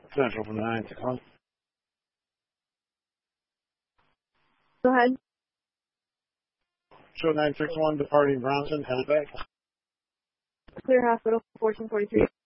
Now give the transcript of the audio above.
Central from 961. Go ahead. Show 961 departing Bronson, headed back. Clear Hospital, 1443.